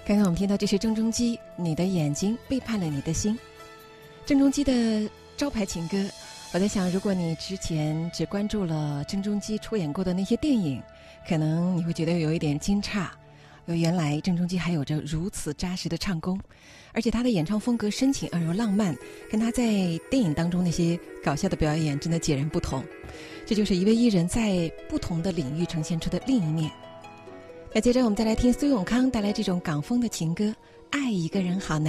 刚刚我们听到这是郑中基，你的眼睛背叛了你的心。郑中基的招牌情歌，我在想，如果你之前只关注了郑中基出演过的那些电影，可能你会觉得有一点惊诧，原来郑中基还有着如此扎实的唱功，而且他的演唱风格深情而又浪漫，跟他在电影当中那些搞笑的表演真的截然不同。这就是一位艺人在不同的领域呈现出的另一面。那接着我们再来听苏永康带来这种港风的情歌《爱一个人好难》。